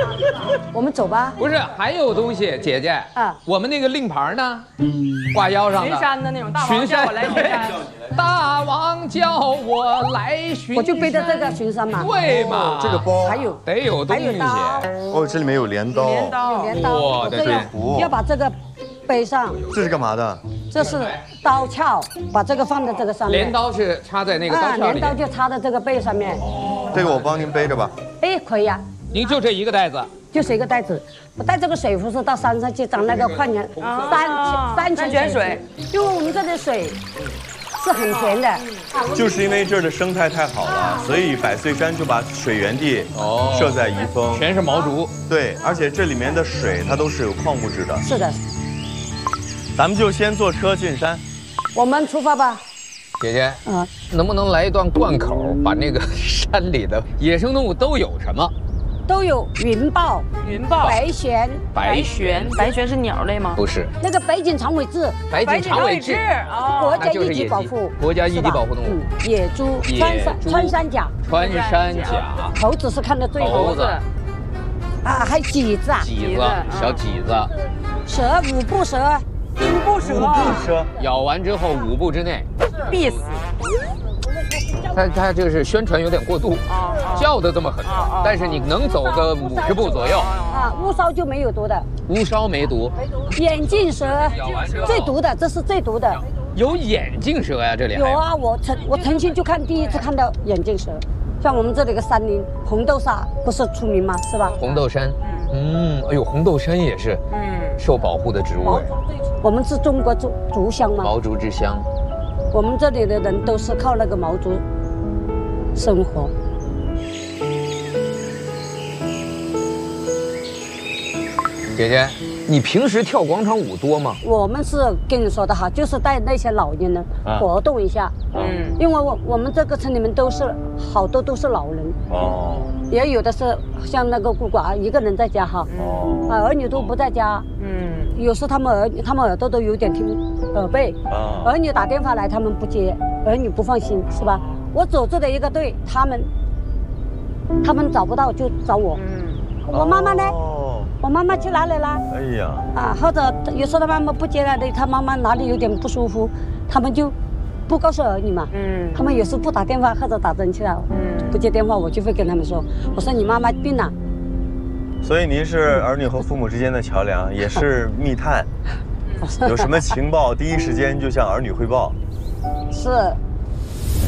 我们走吧。 不是，还有东西，姐姐啊，我们那个令牌呢？挂腰上的。 巡山的那种大王叫我来巡山。 大王叫我来巡山。 我就背着这个巡山嘛。 对嘛？ 这个包还有得有东西。 哦，这里面有镰刀。 有镰刀。 我的天！ 要把这个背上。 这是干嘛的？ 这是刀鞘，把这个放在这个上面。 镰刀是插在那个刀鞘里。 镰刀就插在这个背上面。 这个我帮您背着吧。 哎，可以啊。 您就这一个袋子？ 就是一个袋子。我带这个水壶是到山上去找那个矿泉山泉水，因为我们这里水是很甜的。 就是因为这儿的生态太好了，所以百岁山就把水源地设在宜丰， 全是毛竹。 对，而且这里面的水它都是有矿物质的。 是的。 咱们就先坐车进山。 我们出发吧。 姐姐，能不能来一段贯口，把那个山里的野生动物都有什么？ 都有云豹、白鹇、 白鹇是鸟类吗？ 不是， 那个北景长尾雉， 白颈长尾雉， 国家一级保护， 国家一级保护动物。 野猪、穿山甲，猴子是看得最多的。啊，还有麂子啊， 小麂子， 蛇五步蛇， 咬完之后5步之内必死。 它就是宣传有点过度，叫的这么狠，但是你能走个50步左右。 乌梢就没有毒的， 乌梢没毒。 眼镜蛇最毒的，这是最毒的。 有眼镜蛇呀，这里有啊，我曾经就第一次看到眼镜蛇。像我们这里的山林，红豆沙不是出名吗？是吧？ 红豆杉，哎呦，红豆杉也是，受保护的植物。 我们是中国竹乡嘛， 毛竹之乡。 我们这里的人都是靠那个毛竹生活。 姐姐，你平时跳广场舞多吗？ 我们是跟你说的哈，就是带那些老年人活动一下。因为我们这个村里面好多都是老人。也有的是像那个孤寡一个人在家哈。儿女都不在家。有时他们耳朵都有点听耳背。儿女打电话来他们不接，儿女不放心是吧？我组织的一个队，他们找不到就找我。我妈妈呢？我妈妈去哪里了？ 哎呀！ 或者有时候他妈妈不接了，他妈妈哪里有点不舒服，他们就不告诉儿女嘛。他们有时不打电话或者打针去了，不接电话，我就会跟他们说，我说你妈妈病了。 所以您是儿女和父母之间的桥梁，也是密探。有什么情报第一时间就向儿女汇报。 是。